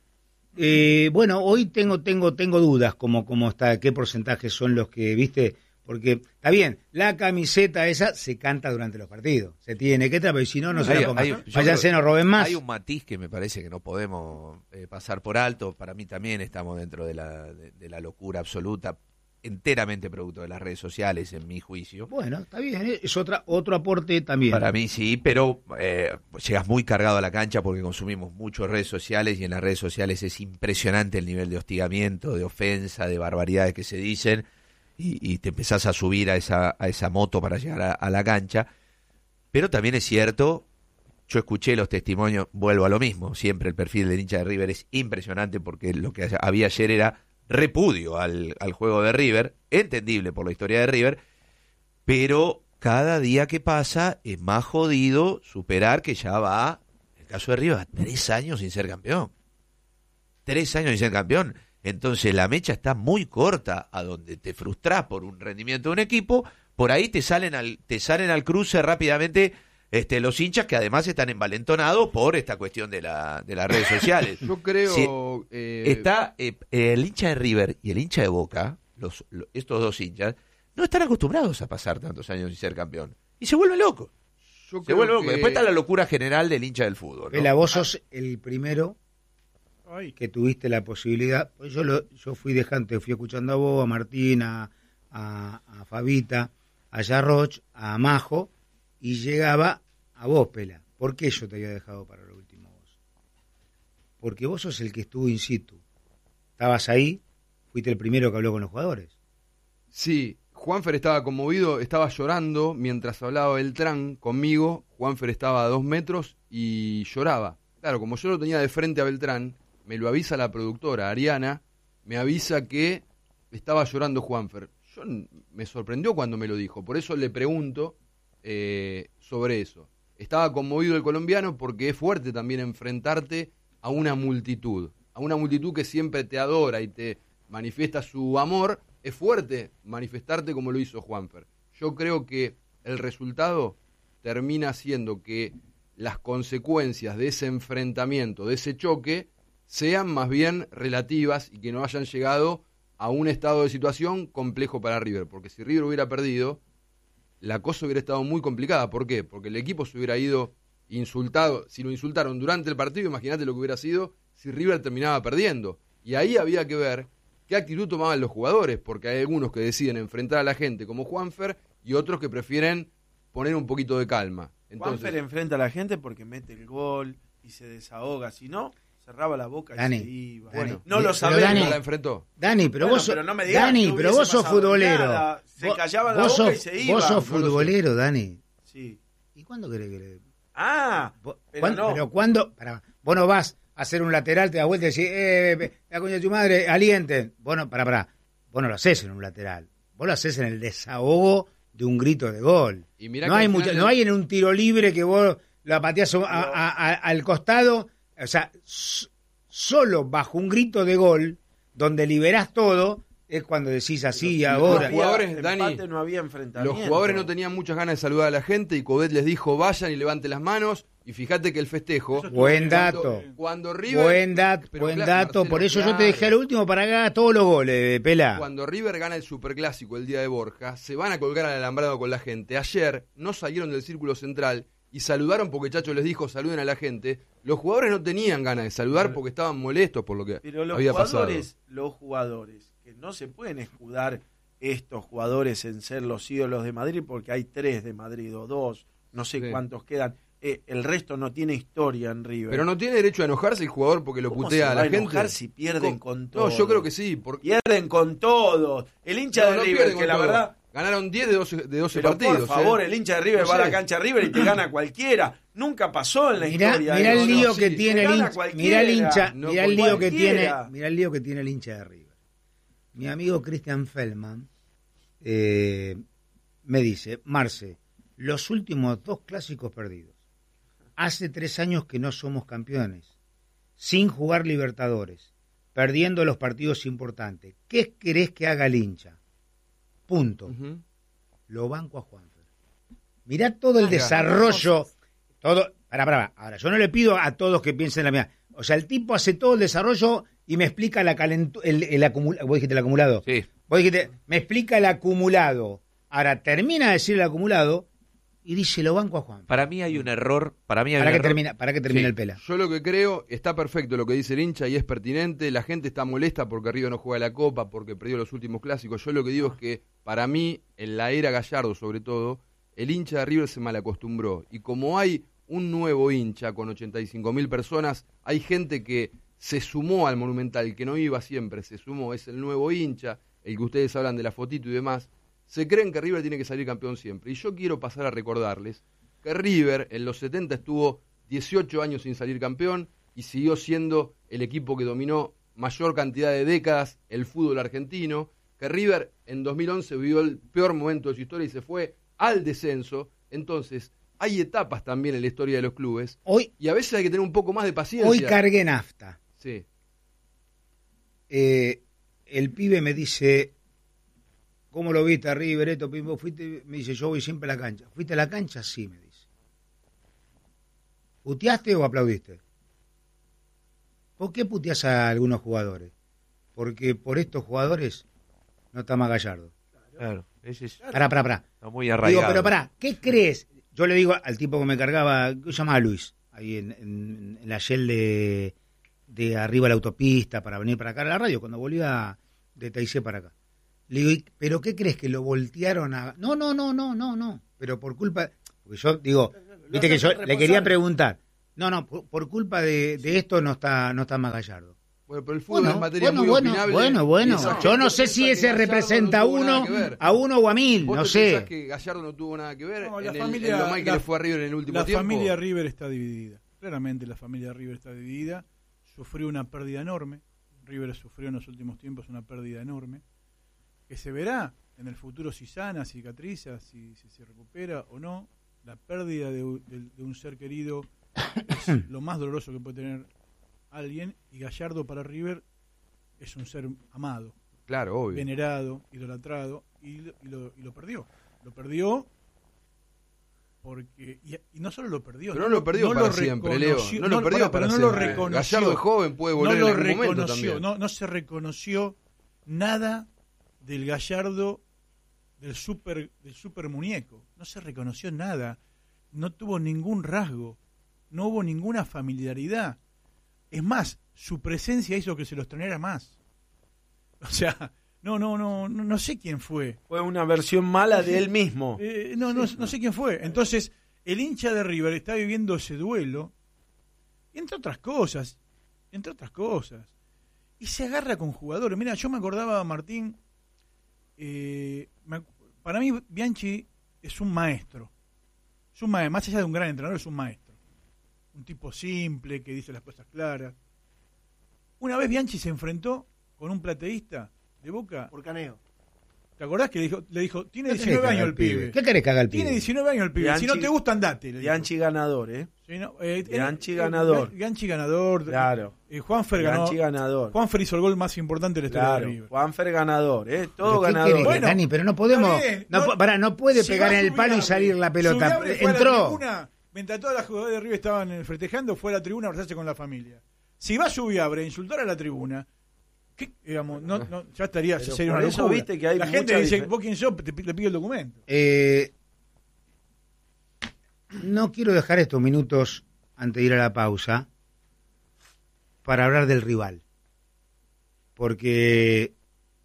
Eh, bueno, hoy tengo tengo tengo dudas como como está, qué porcentajes son los que, viste, porque está bien, la camiseta esa se canta durante los partidos, se tiene que traer, pero si no, no se Hay- la pongan. hay- yo Váyanse, creo- no roben más. Hay un matiz que me parece que no podemos eh, pasar por alto. Para mí también estamos dentro de la, de, de la locura absoluta, enteramente producto de las redes sociales, en mi juicio. Bueno, está bien, ¿eh? Es otra otro aporte también. Para mí sí, pero eh, llegas muy cargado a la cancha porque consumimos mucho redes sociales y en las redes sociales es impresionante el nivel de hostigamiento, de ofensa, de barbaridades que se dicen y, y te empezás a subir a esa, a esa moto para llegar a, a la cancha. Pero también es cierto, yo escuché los testimonios, vuelvo a lo mismo, siempre el perfil del hincha de River es impresionante porque lo que había ayer era repudio al, al juego de River, entendible por la historia de River, pero cada día que pasa es más jodido superar que ya va, en el caso de River, tres años sin ser campeón. Tres años sin ser campeón. Entonces la mecha está muy corta a donde te frustrás por un rendimiento de un equipo, por ahí te salen al, te salen al cruce rápidamente este, los hinchas que además están envalentonados por esta cuestión de, la, de las redes sociales. Yo creo... Sí, eh, Está eh, el hincha de River y el hincha de Boca, los, lo- estos dos hinchas, no están acostumbrados a pasar tantos años sin ser campeón. Y se vuelven locos. yo Se creo vuelven locos. que- Después está la locura general del hincha del fútbol, ¿no? Vela, vos sos el primero Ay. que tuviste la posibilidad, pues yo lo, yo fui dejante, fui escuchando a vos, a Martín, a, a, a Fabita, a Yarroch, a Majo, y llegaba a vos, Pela. ¿Por qué yo te había dejado para lo último vos? Porque vos sos el que estuvo in situ. Estabas ahí, fuiste el primero que habló con los jugadores. Sí, Juanfer estaba conmovido, estaba llorando mientras hablaba Beltrán conmigo. Juanfer estaba a dos metros y lloraba. Claro, como yo lo tenía de frente a Beltrán, me lo avisa la productora, Ariana, me avisa que estaba llorando Juanfer. Yo n- me sorprendió cuando me lo dijo, por eso le pregunto eh, sobre eso. Estaba conmovido el colombiano porque es fuerte también enfrentarte a una multitud, a una multitud que siempre te adora y te manifiesta su amor. Es fuerte manifestarte como lo hizo Juanfer. Yo creo que el resultado termina siendo que las consecuencias de ese enfrentamiento, de ese choque, sean más bien relativas y que no hayan llegado a un estado de situación complejo para River. Porque si River hubiera perdido, la cosa hubiera estado muy complicada. ¿Por qué? Porque el equipo se hubiera ido insultado. Si lo insultaron durante el partido, imagínate lo que hubiera sido si River terminaba perdiendo. Y ahí había que ver qué actitud tomaban los jugadores, porque hay algunos que deciden enfrentar a la gente como Juanfer y otros que prefieren poner un poquito de calma. Entonces, Juanfer enfrenta a la gente porque mete el gol y se desahoga. Si no, cerraba la boca Dani, y se iba. Dani, Bueno, no pero lo sabemos. Dani- ¿no la enfrentó? Dani, pero Bueno, vos sos, pero no me digas Dani, que pero hubiese vos sos pasado futbolero. nada. Se Vos- callaba la vos boca sos- y se iba. Vos sos No lo sé. futbolero, Dani. Sí. ¿Y cuándo querés que le... Ah, Vos- pero ¿cuándo- no. pero cuándo? Pará, vos no vas a hacer un lateral, te das vuelta y decís, eh, la coña de tu madre, alienten. Vos no, pará, pará. Vos no lo haces en un lateral. Vos lo haces en el desahogo de un grito de gol. Y mirá No que hay, al mucha- final no el- hay en un tiro libre que vos la pateás a- a- a- al costado. O sea, s- solo bajo un grito de gol, donde liberás todo, es cuando decís así y los ahora. jugadores, Empate, Dani, no había enfrentamiento. Los jugadores no tenían muchas ganas de saludar a la gente y Codet les dijo vayan y levanten las manos y fíjate que el festejo... Buen cuando- dato. Cuando River... Buen, dat- Pero buen claro, dato, Marcelo, por eso yo claro. te dejé al último para que hagas todos los goles, Pela. Cuando River gana el Superclásico el día de Borja, se van a colgar al alambrado con la gente. Ayer no salieron del círculo central y saludaron porque Chacho les dijo saluden a la gente. Los jugadores no tenían ganas de saludar porque estaban molestos por lo que Pero los había pasado. jugadores, los jugadores, que no se pueden escudar estos jugadores en ser los ídolos de Madrid, porque hay tres de Madrid o dos, no sé Sí. cuántos quedan. Eh, el resto no tiene historia en River. Pero no tiene derecho a enojarse el jugador porque lo ¿Cómo putea se a va la a enojar gente. si pierden ¿Cómo? con todo? No, yo creo que sí. Porque... Pierden con todos. El hincha No, de no River, pierden que con la todo. verdad, Ganaron diez de doce, de doce Pero partidos. por favor, ¿eh? el hincha de River No va a sé. la cancha de River y te gana cualquiera. Nunca pasó en la Mirá, historia. mirá eso, el lío ¿no? que Sí, tiene te el gana hincha, cualquiera. mirá el hincha, No, mirá el lío que tiene, cualquiera. mirá el lío que tiene el hincha de River. Mi amigo Christian Feldman eh, me dice, Marce, los últimos dos clásicos perdidos. Hace tres años que no somos campeones, sin jugar Libertadores, perdiendo los partidos importantes. ¿Qué querés que haga el hincha? Punto. Ujú. Lo banco a Juanfer. Mirá todo el desarrollo, todo, para, para, ahora, yo no le pido a todos que piensen la mía, o sea, el tipo hace todo el desarrollo y me explica la calentu el, el acumulado, vos dijiste el acumulado, Sí. vos dijiste, me explica el acumulado, ahora termina de decir el acumulado y dice, lo banco a Juanfer. Para mí hay un error. Para mí hay Para un que error. termina, para que termine Sí, el pela. Yo lo que creo, está perfecto lo que dice el hincha y es pertinente. La gente está molesta porque River no juega la Copa, porque perdió los últimos clásicos. Yo lo que digo es que, para mí, en la era Gallardo sobre todo, el hincha de River se malacostumbró. Y como hay un nuevo hincha con ochenta y cinco mil personas, hay gente que se sumó al Monumental, que no iba siempre, se sumó, es el nuevo hincha, el que ustedes hablan de la fotito y demás. Se creen que River tiene que salir campeón siempre. Y yo quiero pasar a recordarles que River en los setenta estuvo dieciocho años sin salir campeón y siguió siendo el equipo que dominó mayor cantidad de décadas el fútbol argentino, que River en dos mil once vivió el peor momento de su historia y se fue al descenso. Entonces, hay etapas también en la historia de los clubes Hoy, y a veces hay que tener un poco más de paciencia. hoy cargué nafta. Sí. Eh, el pibe me dice, ¿cómo lo viste a River? Esto, pim, vos fuiste, me dice, yo voy siempre a la cancha. ¿Fuiste a la cancha? Sí, me dice. ¿Puteaste o aplaudiste? ¿Por qué puteás a algunos jugadores? Porque por estos jugadores no está más Gallardo. Claro, ese es Pará, pará, pará. está muy arraigado. Digo, pero pará, ¿qué crees? Yo le digo al tipo que me cargaba, que se llamaba Luis, ahí en, en, en la Shell de, de arriba de la autopista para venir para acá a la radio, cuando volvía de Taizé para acá. Le digo, ¿y- ¿pero qué crees? ¿Que lo voltearon a...? No, no, no, no, no, no. Pero por culpa... Porque yo digo, viste que yo le quería preguntar. No, no, por, por culpa de, de esto no está, no está más Gallardo. Bueno, pero el fútbol Bueno, es materia bueno, muy bueno, opinable. bueno, bueno. Y esa Yo no gente sé si piensa que ese Gallardo representa a no tuvo nada uno, que ver. a uno o a mil, ¿Vos no te sé. pensás que Gallardo no tuvo nada que ver No, en, la el- familia- en lo mal que la- le fue a River en el último La tiempo? familia River está dividida. Claramente la familia River está dividida. Sufrió una pérdida enorme. River sufrió en los últimos tiempos una pérdida enorme. Que se verá en el futuro si sana, si cicatriza, si, si se recupera o no. La pérdida de, u- de- de un ser querido es lo más doloroso que puede tener alguien. Y Gallardo para River es un ser amado, Claro, obvio. venerado, idolatrado, y, lo- y lo, y lo perdió. Lo perdió porque... Y, y no solo lo perdió. Pero no lo perdió para siempre, Leo. reconoció- No lo perdió bueno, para pero no lo siempre. reconoció. Gallardo es joven, puede volver no lo en algún momento reconoció, también. no, no se reconoció nada del Gallardo del super, del super muñeco. No se reconoció nada. No tuvo ningún rasgo. No hubo ninguna familiaridad. Es más, su presencia hizo que se lo extrañara más. O sea, no, no, no, no, no sé quién fue. Fue una versión mala de él mismo. Eh, no, no, no sé quién fue. Entonces, el hincha de River está viviendo ese duelo, entre otras cosas, entre otras cosas. Y se agarra con jugadores. Mira, yo me acordaba, Martín, eh, me ac- para mí Bianchi es un maestro. Es un maestro, más allá de un gran entrenador, es un maestro. Un tipo simple, que dice las cosas claras. Una vez Bianchi se enfrentó con un plateísta de Boca. Por Caneo. ¿Te acordás que le dijo, le dijo tiene ¿Qué querés diecinueve que haga años el pibe? ¿Qué querés que haga el pibe? Tiene diecinueve años el pibe. Bianchi- si no te gusta, andate. le dijo. Bianchi ganador, ¿eh? Sí, no, eh, Bianchi eh, ganador. eh, Bianchi ganador. Claro. Eh, Juanfer ganó. Bianchi ganador. Juanfer hizo el gol más importante de la historia de Claro. River. Juanfer ganador, ¿eh? ¿Pero Todo qué ganador. querés, Bueno, Dani? Pero no podemos... está bien, no, no- po- pará, no puede Si pegar va en el palo y Subiabre, salir la pelota. Subiabre fue a la Entró. tribuna, mientras todas las jugadoras de River estaban festejando, fue a la tribuna a abrazarse con la familia. Si va Subiabre a insultar a la tribuna, ¿qué, digamos, no, no, ya estaría, Pero sería por una eso locura. viste que hay la gente mucha dice, difer- vos quién sos, te, le pido el documento. Eh, no quiero dejar estos minutos antes de ir a la pausa para hablar del rival. Porque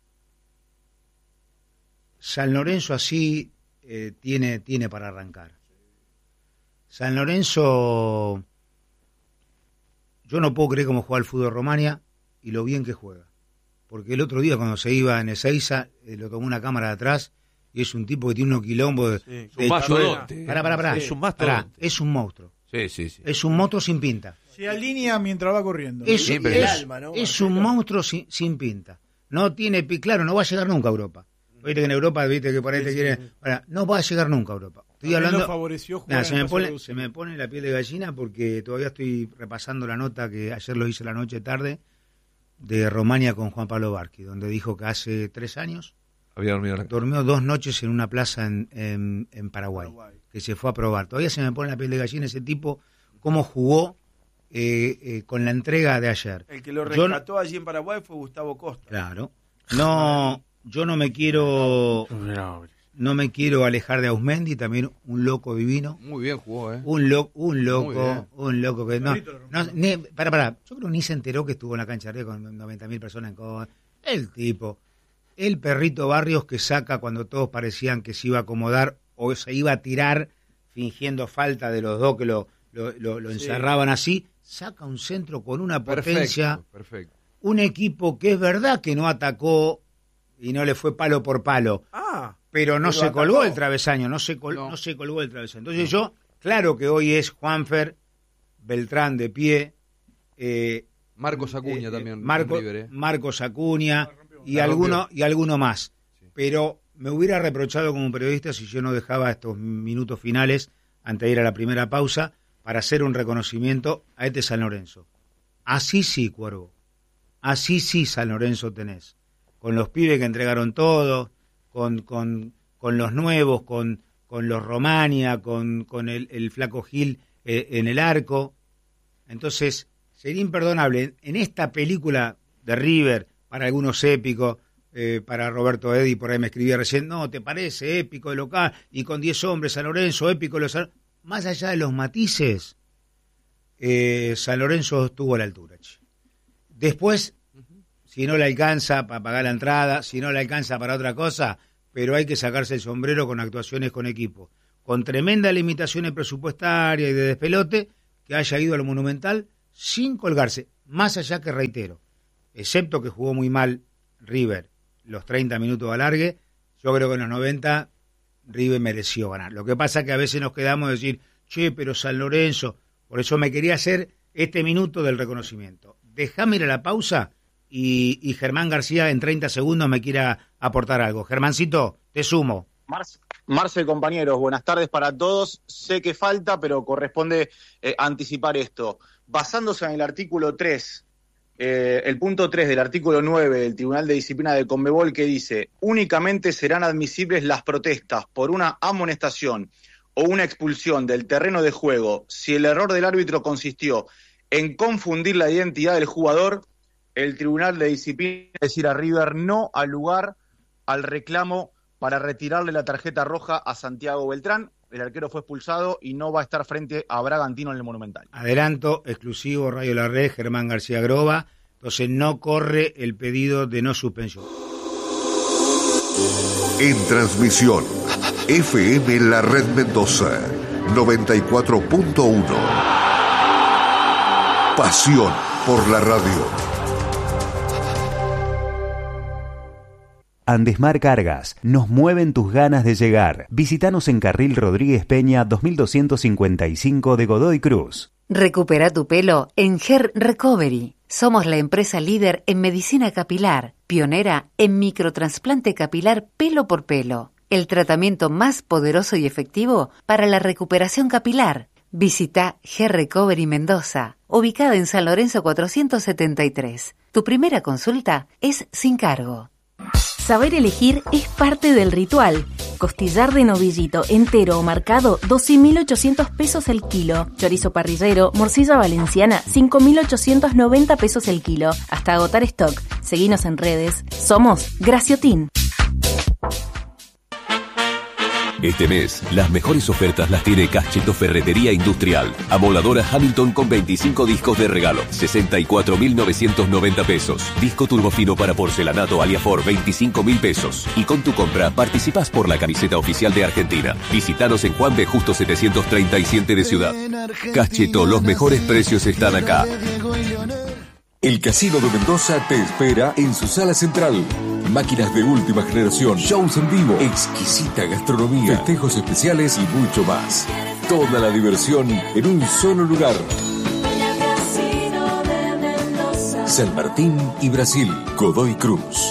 San Lorenzo así eh, tiene, tiene para arrancar. San Lorenzo, yo no puedo creer cómo juega el fútbol Romania y lo bien que juega. Porque el otro día cuando se iba en Ezeiza, eh, lo tomó una cámara de atrás y es un tipo que tiene unos quilombos de... Sí. de- Es un mastodonte. Pará, pará, pará. Es un Pará, mastodonte. es un monstruo. Sí, sí, sí. Es un monstruo sin pinta. Se alinea mientras va corriendo. Es, Sí, pero es- el alma, ¿no, es Marcelo? un monstruo sin, sin pinta. No tiene, pi- claro, no va a llegar nunca a Europa. Viste que en Europa, viste que por ahí te quieren... Pará, no va a llegar nunca a Europa. Estoy También hablando... lo favoreció jugar Nada, en se, me Paso pone, Reducido. se me pone la piel de gallina porque todavía estoy repasando la nota que ayer lo hice la noche tarde de Romania con Juan Pablo Barqui, donde dijo que hace tres años Había dormido en la... durmió dos noches en una plaza en, en, en Paraguay, Paraguay. que se fue a probar. Todavía se me pone la piel de gallina ese tipo, cómo jugó eh, eh, con la entrega de ayer. El que lo Yo no- rescató allí en Paraguay fue Gustavo Costa. Claro. No, yo no me quiero... No me quiero alejar de Ausmendi, también un loco divino. Muy bien jugó, ¿eh? Un, lo, un Muy loco, bien. un loco que no, Perrito lo rompió. no ni, para, para, yo creo que ni se enteró que estuvo en la cancha de Río con noventa mil personas en Córdoba. El tipo, el perrito Barrios que saca cuando todos parecían que se iba a acomodar o se iba a tirar fingiendo falta de los dos que lo, lo, lo- lo Sí. encerraban así, saca un centro con una potencia, Perfecto, perfecto. un equipo que es verdad que no atacó y no le fue palo por palo, Ah, pero no Pero se atacó. colgó el travesaño, no se, col- No. no se colgó el travesaño. Entonces yo, claro que hoy es Juanfer, Beltrán de pie, eh, Marcos Acuña eh, también. Marco, en River, ¿eh? Marcos Acuña y La alguno, rompió. y alguno más. Pero me hubiera reprochado como periodista si yo no dejaba estos minutos finales antes de ir a la primera pausa para hacer un reconocimiento a este San Lorenzo. Así sí, Cuervo. Así sí, San Lorenzo tenés. Con los pibes que entregaron todo, con, con, con los nuevos, con, con los Romania, con, con el, el Flaco Gil eh, en el arco. Entonces, sería imperdonable en esta película de River, para algunos épico, eh, para Roberto Eddy, por ahí me escribía recién, no, ¿te parece épico de local? Y con diez hombres, San Lorenzo, épico de los... Más allá de los matices, eh, San Lorenzo estuvo a la altura. Che. Después, si no le alcanza para pagar la entrada, si no le alcanza para otra cosa, pero hay que sacarse el sombrero con actuaciones con equipo, con tremendas limitaciones presupuestarias y de despelote, que haya ido al Monumental sin colgarse, más allá que reitero, excepto que jugó muy mal River los treinta minutos de alargue, yo creo que en los noventa River mereció ganar. Lo que pasa es que a veces nos quedamos a decir, che, pero San Lorenzo, por eso me quería hacer este minuto del reconocimiento. Déjame ir a la pausa y, y Germán García en treinta segundos me quiera aportar algo. Germancito, te sumo. Marce, Marce, compañeros, buenas tardes para todos. Sé que falta, pero corresponde eh, anticipar esto. Basándose en el artículo tres, eh, el punto tres del artículo nueve del Tribunal de Disciplina de Conmebol, que dice, únicamente serán admisibles las protestas por una amonestación o una expulsión del terreno de juego si el error del árbitro consistió en confundir la identidad del jugador. El Tribunal de Disciplina, es decir, a River, no al lugar al reclamo para retirarle la tarjeta roja a Santiago Beltrán. El arquero fue expulsado y no va a estar frente a Bragantino en el Monumental. Adelanto, exclusivo, Radio La Red, Germán García Groba. Entonces no corre el pedido de no suspensión. En transmisión, F M La Red Mendoza, noventa y cuatro punto uno. Pasión por la radio. Andesmar Cargas, nos mueven tus ganas de llegar. Visítanos en Carril Rodríguez Peña dos mil doscientos cincuenta y cinco de Godoy Cruz. Recupera tu pelo en Hair Recovery. Somos la empresa líder en medicina capilar, pionera en microtrasplante capilar pelo por pelo. El tratamiento más poderoso y efectivo para la recuperación capilar. Visita Hair Recovery Mendoza, ubicada en San Lorenzo cuatrocientos setenta y tres. Tu primera consulta es sin cargo. Saber elegir es parte del ritual. Costillar de novillito entero o marcado, doce mil ochocientos pesos el kilo. Chorizo parrillero, morcilla valenciana, cinco mil ochocientos noventa pesos el kilo. Hasta agotar stock. Seguinos en redes. Somos Graciotín. Este mes, las mejores ofertas las tiene Cacheto Ferretería Industrial. Amoladora Hamilton con veinticinco discos de regalo, sesenta y cuatro mil novecientos noventa pesos. Disco turbofino para porcelanato Aliafor, veinticinco mil pesos. Y con tu compra participás por la camiseta oficial de Argentina. Visítanos en Juan B. Justo setecientos treinta y siete de Ciudad. Cacheto, los mejores precios están acá. El Casino de Mendoza te espera en su sala central. máquinas de última generación, shows en vivo, exquisita gastronomía, festejos especiales y mucho más. Toda la diversión en un solo lugar. San Martín y Brasil, Godoy Cruz.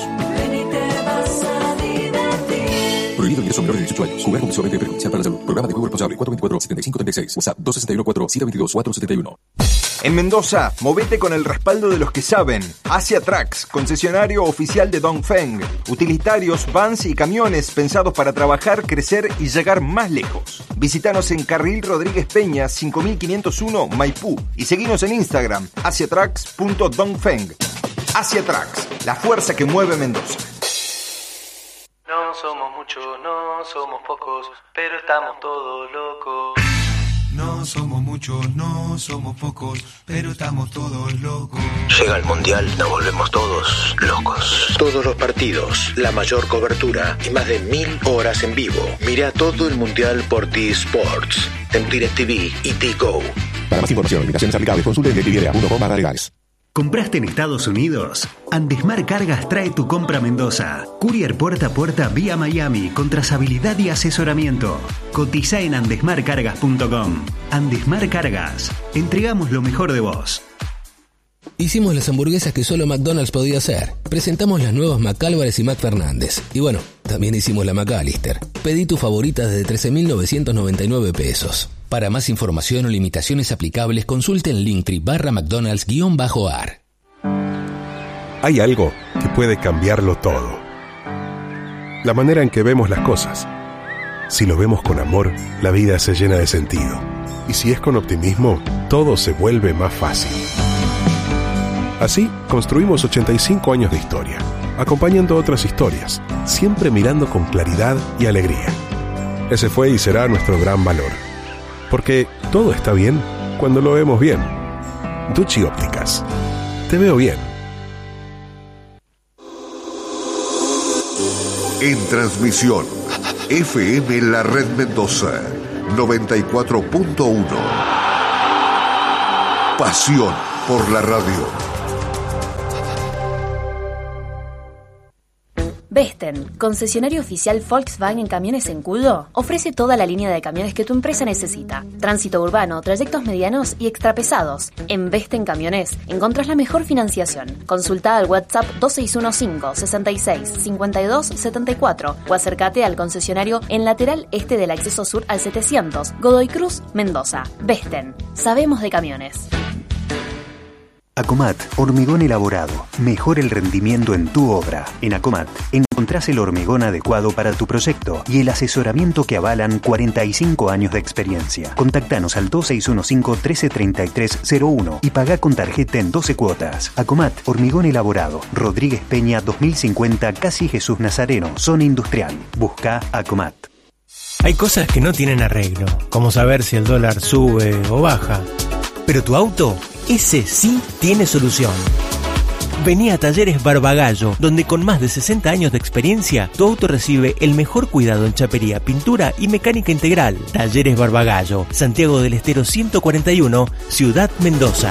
Prohibido ingreso menor de dieciocho años. Jugar compulsivamente perjudicial para la salud. Programa de juego responsable cuatro veinticuatro, setenta y cinco treinta y seis. WhatsApp dos seis uno cuatro, siete dos dos, cuatro siete uno. En Mendoza, movete con el respaldo de los que saben. Asia Trucks, concesionario oficial de Dongfeng. Utilitarios, vans y camiones pensados para trabajar, crecer y llegar más lejos. Visítanos en Carril Rodríguez Peña, cinco mil quinientos uno, Maipú. Y seguinos en Instagram, asiatrucks punto dongfeng. Asia Trucks, la fuerza que mueve Mendoza. No somos muchos, no somos pocos, pero estamos todos locos. No somos muchos, no somos pocos, pero estamos todos locos. Llega el Mundial, nos volvemos todos locos. Todos los partidos, la mayor cobertura y más de mil horas en vivo. Mirá todo el Mundial por T-Sports, en DirecTV y T-Go. Para más información, limitaciones aplicables, consulte en directv punto com barra legales. ¿Compraste en Estados Unidos? Andesmar Cargas trae tu compra a Mendoza. Courier puerta a puerta vía Miami con trazabilidad y asesoramiento. Cotiza en andesmar cargas punto com. Andesmar Cargas. Entregamos lo mejor de vos. Hicimos las hamburguesas que solo McDonald's podía hacer. Presentamos las nuevas McAlvarez y McFernández. Y bueno, también hicimos la McAllister. Pedí tu favorita desde trece mil novecientos noventa y nueve pesos. Para más información o limitaciones aplicables, consulte en Linktree barra McDonald's guión bajo ar. Hay algo que puede cambiarlo todo. La manera en que vemos las cosas. Si lo vemos con amor, la vida se llena de sentido. Y si es con optimismo, todo se vuelve más fácil. Así, construimos ochenta y cinco años de historia, acompañando otras historias, siempre mirando con claridad y alegría. Ese fue y será nuestro gran valor. Porque todo está bien cuando lo vemos bien. Ducci Ópticas. Te veo bien. En transmisión, F M La Red Mendoza, noventa y cuatro punto uno. Pasión por la radio. Vesten, concesionario oficial Volkswagen en camiones en Cudo, ofrece toda la línea de camiones que tu empresa necesita. Tránsito urbano, trayectos medianos y extrapesados. En Vesten Camiones encontrás la mejor financiación. Consulta al WhatsApp dos seis uno cinco, sesenta y seis, cincuenta y dos setenta y cuatro o acércate al concesionario en lateral este del acceso sur al setecientos, Godoy Cruz, Mendoza. Vesten, sabemos de camiones. Acomat, hormigón elaborado. Mejora el rendimiento en tu obra. En Acomat encontrás el hormigón adecuado para tu proyecto y el asesoramiento que avalan cuarenta y cinco años de experiencia. Contactanos al dos seis uno cinco, trece treinta y tres cero uno y pagá con tarjeta en doce cuotas. Acomat, hormigón elaborado. Rodríguez Peña dos mil cincuenta, casi Jesús Nazareno, zona industrial. Busca Acomat. Hay cosas que no tienen arreglo, como saber si el dólar sube o baja. Pero tu auto, ese sí tiene solución. Vení a Talleres Barbagallo, donde con más de sesenta años de experiencia, tu auto recibe el mejor cuidado en chapería, pintura y mecánica integral. Talleres Barbagallo, Santiago del Estero ciento cuarenta y uno, Ciudad Mendoza.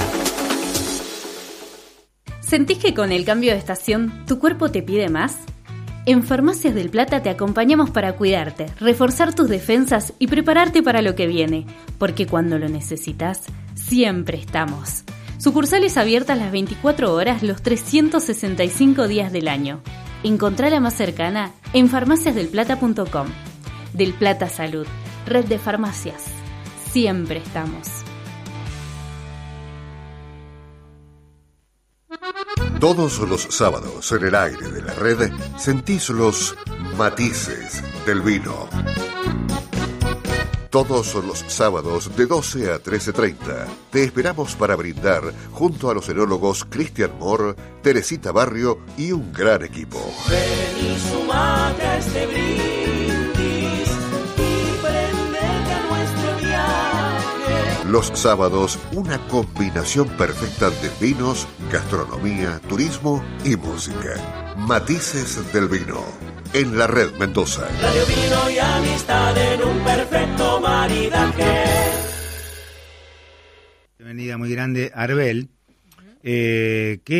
¿Sentís que con el cambio de estación tu cuerpo te pide más? En Farmacias del Plata te acompañamos para cuidarte, reforzar tus defensas y prepararte para lo que viene, porque cuando lo necesitas, siempre estamos. Sucursales abiertas las veinticuatro horas, los trescientos sesenta y cinco días del año. Encontrá la más cercana en farmacias del plata punto com. Del Plata Salud, red de farmacias. Siempre estamos. Todos los sábados en el aire de la red sentís los matices del vino. Todos los sábados de doce a trece treinta te esperamos para brindar junto a los enólogos Cristian Moore, Teresita Barrio y un gran equipo. Ven y sumate a este brindis y prendete a nuestro viaje. Los sábados, una combinación perfecta de vinos, gastronomía, turismo y música. Matices del vino. En la Red Mendoza. Radio, vino y amistad en un perfecto maridaje. Bienvenida muy grande Arbel, eh, que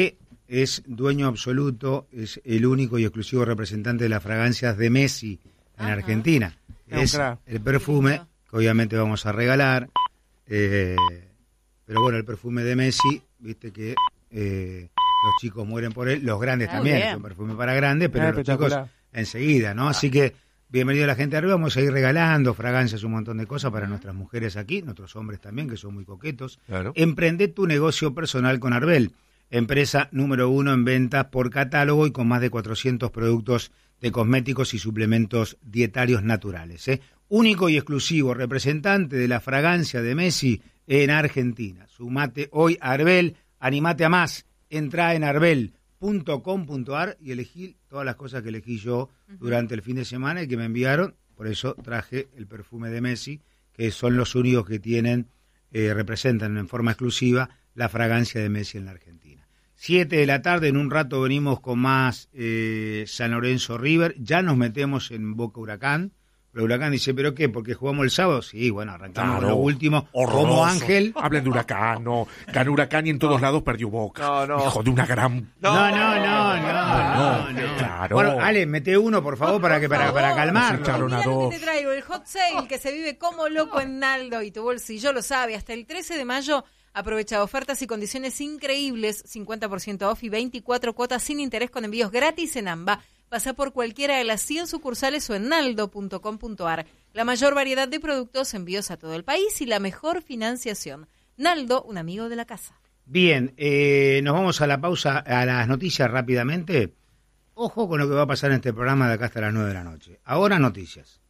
es dueño absoluto, es el único y exclusivo representante de las fragancias de Messi en Ajá. Argentina. Es Otra. el perfume que obviamente vamos a regalar, eh, pero bueno, el perfume de Messi, viste que eh, los chicos mueren por él, los grandes ah, también, bien. es un perfume para grandes, pero ah, los chicos enseguida, ¿no? Ah. Así que bienvenido a la gente de arriba, vamos a ir regalando fragancias, un montón de cosas para uh-huh. nuestras mujeres aquí, nuestros hombres también, que son muy coquetos. Claro. Emprende tu negocio personal con Arbel, empresa número uno en ventas por catálogo y con más de cuatrocientos productos de cosméticos y suplementos dietarios naturales. ¿eh? Único y exclusivo representante de la fragancia de Messi en Argentina. Sumate hoy a Arbel, animate a más, entra en arbel punto com punto ar y elegí todas las cosas que elegí yo uh-huh. durante el fin de semana y que me enviaron, por eso traje el perfume de Messi, que son los únicos que tienen, eh, representan en forma exclusiva la fragancia de Messi en la Argentina. Siete de la tarde, en un rato venimos con más eh, San Lorenzo River, ya nos metemos en Boca Huracán. Pero Huracán dice, ¿pero qué? ¿Porque jugamos el sábado? Sí, bueno, arrancamos claro, con lo último. Horroroso. Como Ángel. Hablen de Huracán, no. Ganó Huracán y en todos lados perdió Boca. No, no. Hijo de una gran... No, no, no, no. no, no, no. Claro. Bueno, Ale, mete uno, por favor, para que para, para calmar. Mira lo que te traigo, el hot sale que se vive como loco en Naldo y tu bolsillo lo sabe. Hasta el trece de mayo aprovecha ofertas y condiciones increíbles. cincuenta por ciento off y veinticuatro cuotas sin interés con envíos gratis en AMBA. Pasa por cualquiera de las cien sucursales o en naldo punto com punto ar. La mayor variedad de productos, envíos a todo el país y la mejor financiación. Naldo, un amigo de la casa. Bien, eh, nos vamos a la pausa, a las noticias rápidamente. Ojo con lo que va a pasar en este programa de acá hasta las nueve de la noche. Ahora noticias.